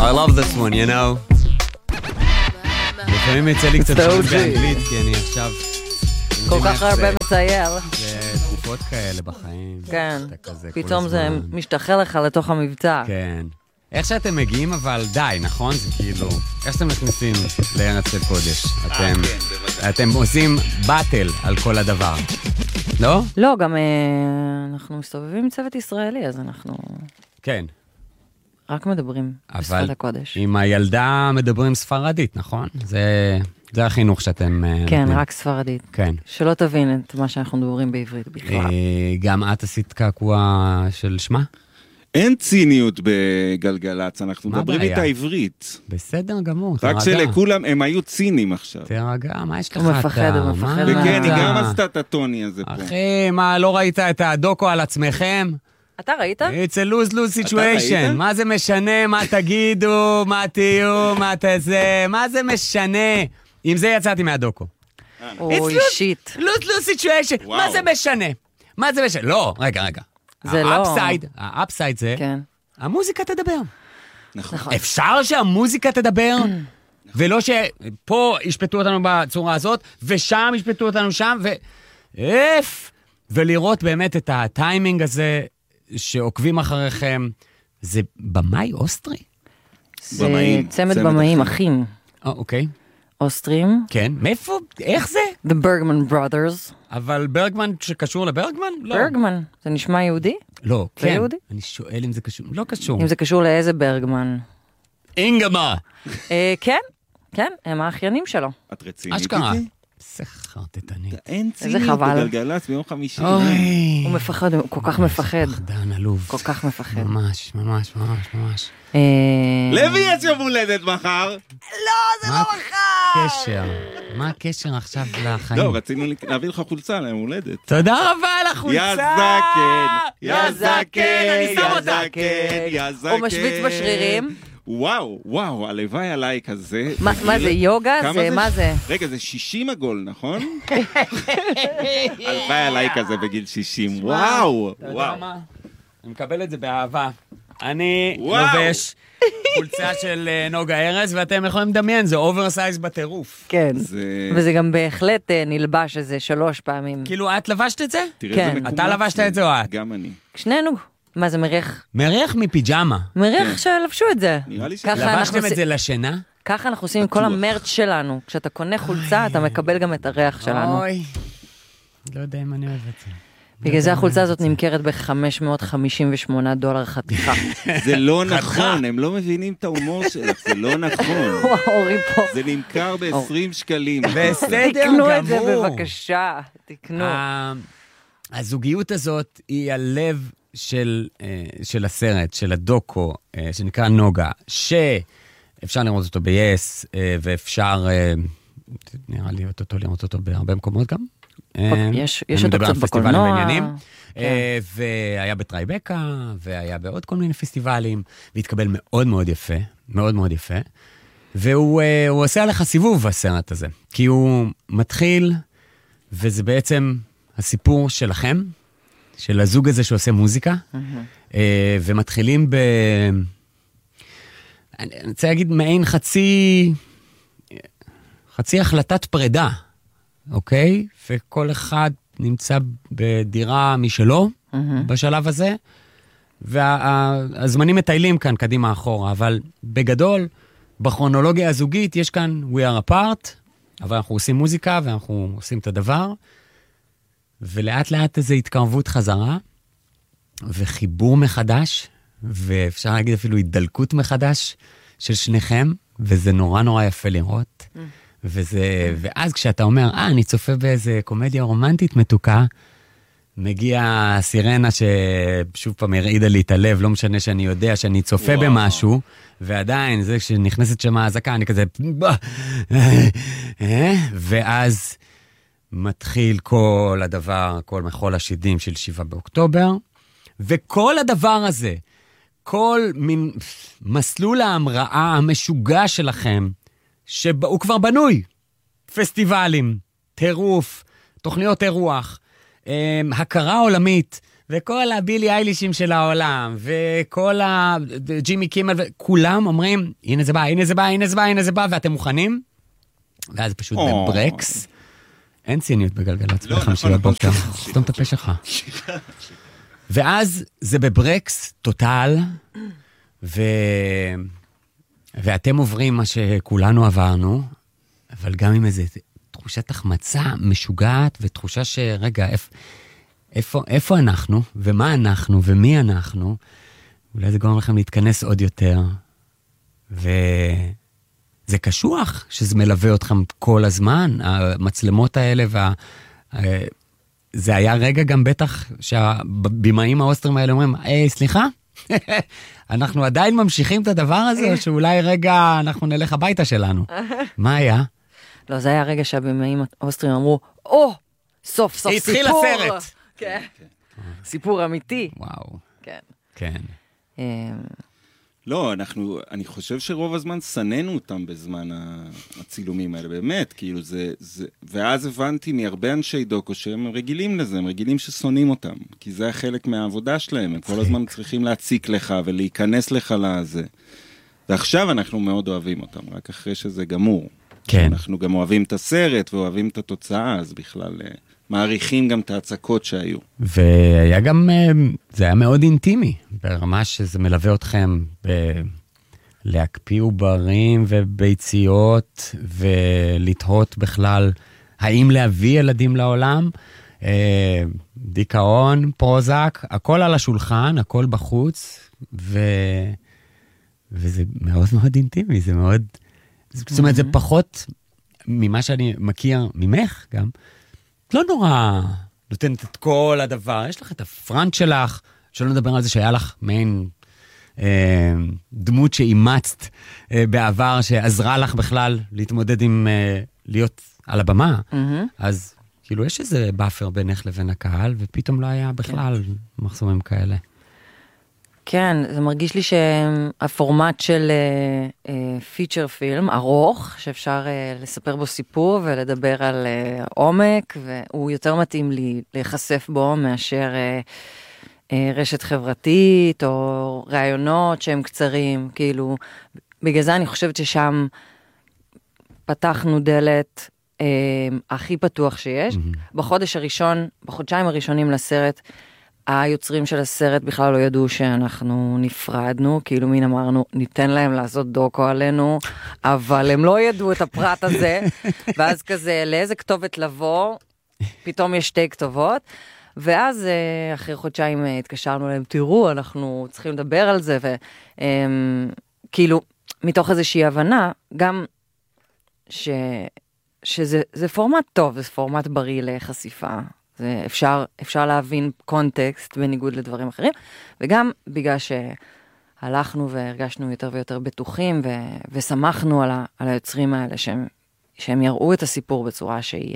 I love this one, you know. לפעמים יצא לי קצת שעות באנגלית, כי אני עכשיו... כל כך הרבה מצייר. זה תקופות כאלה בחיים. כן, פתאום זה משתחרר לך לתוך המבצע. כן. איך שאתם מגיעים, אבל די, נכון? זה כאילו... איך שאתם נכנסים לארץ של קודש? אתם עושים באטל על כל הדבר. לא? לא, גם אנחנו מסתובבים עם צוות ישראלי, אז אנחנו... כן. רק מדברים בשפת הקודש. עם הילדה מדברים ספרדית, נכון? זה החינוך שאתם... כן, רק ספרדית. כן. שלא תבין את מה שאנחנו מדברים בעברית בכלל. גם את עשית קעקוע של שמה? אין ציניות בגלגלץ, אנחנו מדברים איתה עברית. בסדר גמור, תרגע. רק שלכולם, הם היו צינים עכשיו. תרגע, מה יש לך? הוא מפחד. וכן, היא גם עשתה את הטוני הזה פה. אחי, מה, לא ראית את הדוקו על עצמכם? אתה ראית? It's a lose-lose situation. מה זה משנה, מה תגידו, מה תהיו, מה תזה, מה זה משנה? עם זה יצאתי מהדוקו. אוי, שיט. lose-lose situation. מה זה משנה? מה זה משנה? לא, רגע. זה לא... האפסייד זה, כן. המוזיקה תדבר. נכון. אפשר שהמוזיקה תדבר, ולא שפה ישפטו אותנו בצורה הזאת, ושם ישפטו אותנו שם, ולראות באמת את הטיימינג הזה, שעוקבים אחריכם. זה במאי אוסטרי? זה צמד במאים, אחים. אוקיי. אוסטרים. כן, מאיפה? איך זה? The Bergman Brothers. אבל ברגמן שקשור לברגמן? לא. ברגמן, זה נשמע יהודי? לא, זה כן. יהודי? אני שואל אם זה קשור, לא קשור. אם זה קשור לאיזה ברגמן? אינגמה! כן, הם האחיינים שלו. את רצינית אשכרה. איתי? סחרטטנית. אין ציניות בגלגלץ ביום חמישי. הוא מפחד, הוא כל כך מפחד. פחדן עלוב. כל כך מפחד. ממש. לוי, יש יום הולדת מחר. לא, זה לא מחר! מה הקשר עכשיו לחיים? לא, רצינו להביא לך חולצה ליום הולדת. תודה רבה על החולצה! יא זקן, אני שם אותה. יא זקן. הוא משוויץ בשרירים. וואו, הלוואי עליי כזה. מה זה, יוגה? מה זה? רגע, זה 60 עגול, נכון? הלוואי עליי כזה בגיל 60, וואו. אני מקבל את זה באהבה. אני לובש חולצה של נוגה ארז, ואתם יכולים לדמיין, זה אוברסייז בטירוף. כן, וזה גם בהחלט נלבש איזה 3 פעמים. כאילו, את לבשת את זה? כן. אתה לבשת את זה או את? גם אני. שנינו. מה זה, מריח? מריח מפיג'מה. מריח שלבשו את זה. נראה לי לבשתם את זה לשינה? ככה אנחנו עושים עם כל המרץ שלנו. כשאתה קונה חולצה, אתה מקבל גם את הריח שלנו. אוי, לא יודע אם אני אוהב את זה. בגלל זה החולצה הזאת נמכרת $558 חתיכה. זה לא נכון, הם לא מבינים את ההומור שלך, זה לא נכון. אורי פה. זה נמכר ב-20 שקלים. בסדר גמור. תקנו את זה בבקשה, תקנו. הזוגיות הזאת היא הלב של הסרט, של הדוקו, שנקרא נוגה, שאפשר לראות אותו ב-yes, ואפשר, נראה לי לראות אותו בהרבה מקומות גם. יש אותו קצת בקולנוע. והיה בטרייבקה, והיה בעוד כל מיני פסטיבלים, והתקבל מאוד מאוד יפה, מאוד מאוד יפה, והוא עושה עליך סיבוב בסרט הזה, כי הוא מתחיל, וזה בעצם הסיפור שלכם, של הזוג הזה שעושה מוזיקה, ומתחילים אני רוצה להגיד מעין חצי החלטת פרידה, אוקיי? וכל אחד נמצא בדירה משלו בשלב הזה, והזמנים מטיילים כאן קדימה אחורה, אבל בגדול, בכרונולוגיה הזוגית יש כאן We are apart, אבל אנחנו עושים מוזיקה ואנחנו עושים את הדבר, ולאט לאט איזו התקרבות חזרה, וחיבור מחדש, ואפשר להגיד אפילו התדלקות מחדש של שניכם, וזה נורא נורא יפה לראות. ואז כשאתה אומר, אני צופה באיזה קומדיה רומנטית מתוקה, מגיע סירנה ששוב פעם הרעידה לי את הלב, לא משנה שאני יודע שאני צופה במשהו, ועדיין זה כשנכנסת שם האזעקה, אני כזה, ואז מתחיל כל הדבר, כל מחול השידים של 7 באוקטובר, וכל הדבר הזה, כל מין מסלול ההמראה המשוגע שלכם, שהוא כבר בנוי, פסטיבלים, טירוף, תוכניות אירוח, הכרה עולמית, וכל הבילי איילישים של העולם, וכל הג'ימי קימל, וכולם אומרים, הנה זה בא, הנה זה בא, הנה זה בא, הנה זה בא, ואתם מוכנים? ואז פשוט בברקס, אין ציניות בגלגלצ, בחמישי בבוקר, סתום את הפה שלך. ואז זה בברקס, טוטל, ואתם עוברים מה שכולנו עברנו, אבל גם עם איזו תחושת החמצה משוגעת, ותחושה שרגע, איפה אנחנו, ומה אנחנו, ומי אנחנו, אולי זה גורם לכם להתכנס עוד יותר, וזה קשוח שזה מלווה אתכם כל הזמן, המצלמות האלה, זה היה רגע גם בטח שהבימאים האוסטרים האלה אומרים, סליחה? אנחנו עדיין ממשיכים את הדבר הזה, או שאולי רגע אנחנו נלך הביתה שלנו. מה היה? לא, זה היה רגע שהבימאים האוסטרים אמרו, סוף סיפור. התחיל הסרט. כן. סיפור אמיתי. וואו. כן. כן. לא, אני חושב שרוב הזמן סננו אותם בזמן הצילומים האלה, באמת, כאילו ואז הבנתי מהרבה אנשי דוקו שהם רגילים לזה, הם רגילים ששונאים אותם, כי זה חלק מהעבודה שלהם, הם כל הזמן צריכים להציק לך ולהיכנס לך לזה. ועכשיו אנחנו מאוד אוהבים אותם, רק אחרי שזה גמור. כן. אנחנו גם אוהבים את הסרט ואוהבים את התוצאה, אז בכלל מעריכים גם את ההצקות שהיו. והיה גם, זה היה מאוד אינטימי, ברמה שזה מלווה אתכם להקפיא עוברים וביציות, ולתהות בכלל, האם להביא ילדים לעולם, דיכאון, פרוזק, הכל על השולחן, הכל בחוץ, וזה מאוד מאוד אינטימי, זה מאוד, זאת אומרת, זה פחות ממה שאני מכיר ממך גם, לא נורא נותנת את כל הדבר, יש לך את הפרנט שלך, שלא נדבר על זה שהיה לך מעין דמות שאימצת בעבר, שעזרה לך בכלל להתמודד עם להיות על הבמה, אז כאילו יש איזה באפר בינך לבין הקהל, ופתאום לא היה בכלל מחסומים כאלה. כן, זה מרגיש לי שהפורמט של פיצ'ר פילם ארוך, שאפשר לספר בו סיפור ולדבר על עומק, והוא יותר מתאים לי להיחשף בו מאשר רשת חברתית או רעיונות שהם קצרים, כאילו, בגלל זה אני חושבת ששם פתחנו דלת הכי פתוח שיש. בחודשיים הראשונים לסרט, היוצרים של הסרט בכלל לא ידעו שאנחנו נפרדנו, כאילו מין אמרנו, ניתן להם לעשות דוקו עלינו, אבל הם לא ידעו את הפרט הזה, ואז כזה, לאיזה כתובת לבוא, פתאום יש 2 כתובות, ואז אחרי חודשיים התקשרנו להם, תראו, אנחנו צריכים לדבר על זה, וכאילו, מתוך איזושהי הבנה, גם שזה פורמט טוב, זה פורמט בריא לחשיפה, אפשר להבין קונטקסט בניגוד לדברים אחרים, וגם בגלל שהלכנו והרגשנו יותר ויותר בטוחים, ושמחנו על היוצרים האלה, שהם יראו את הסיפור בצורה שהיא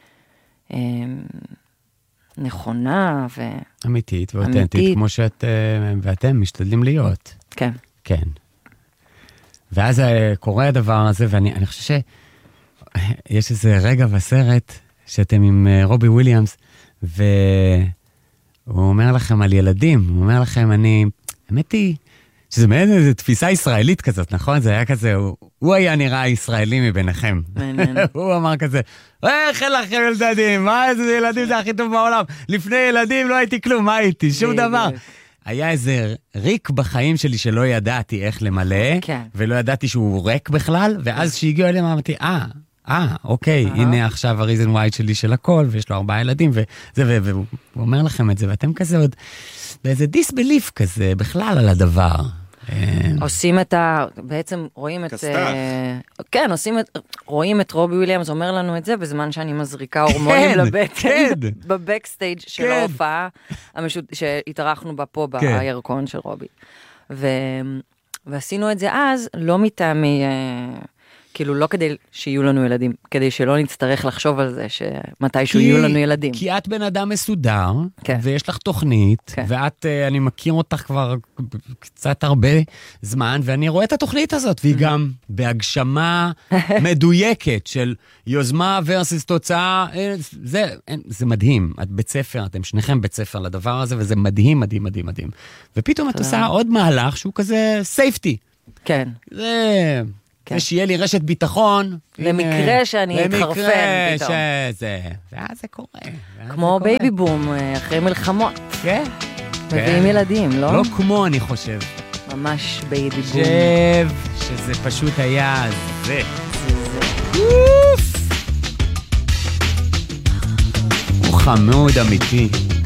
נכונה אמיתית ואותנטית, כמו ואתם משתדלים להיות. כן. כן. ואז קורה הדבר הזה, ואני חושב שיש איזה רגע בסרט, שאתם עם רובי וויליאמס, והוא אומר לכם על ילדים, הוא אומר לכם, האמת היא, שזה מעין איזו תפיסה ישראלית כזאת, נכון? זה היה כזה, הוא היה נראה ישראלי מביניכם. הוא אמר כזה, איך אין לכם ילדים? מה איזה ילדים זה הכי טוב בעולם? לפני ילדים לא הייתי כלום, מה הייתי? שום דבר. היה איזה ריק בחיים שלי שלא ידעתי איך למלא, ולא ידעתי שהוא ריק בכלל, ואז שהגיעו אליהם אמרתי, אוקיי, הנה עכשיו הריזן ווייט שלי של הכל, ויש לו 4 ילדים, והוא אומר לכם את זה, ואתם כזה עוד, באיזה דיסבליף כזה, בכלל על הדבר. עושים בעצם רואים את, כן, רואים את רובי וויליאמס, אומר לנו את זה, בזמן שאני מזריקה הורמונים לבטן, בבקסטייג' של ההופעה, שהתארחנו בה פה בירקון של רובי. ועשינו את זה אז, לא מטעמי כאילו לא כדי שיהיו לנו ילדים, כדי שלא נצטרך לחשוב על זה שמתישהו יהיו לנו ילדים. כי את בן אדם מסודר, כן. ויש לך תוכנית, כן. ואת, אני מכיר אותך כבר קצת הרבה זמן, ואני רואה את התוכנית הזאת, והיא גם בהגשמה מדויקת של יוזמה versus תוצאה, זה מדהים. את בית ספר, אתם שניכם בית ספר לדבר הזה, וזה מדהים, מדהים, מדהים, מדהים. ופתאום את עושה עוד מהלך שהוא כזה safety. כן. זה שיהיה לי רשת ביטחון. למקרה שאני אתחרפן פתאום. ואז זה קורה. כמו בייבי בום, אחרי מלחמות. כן. מביאים ילדים, לא? לא כמו, אני חושב. ממש בייבי בום. שזה פשוט היה זה. הוא חמוד אמיתי.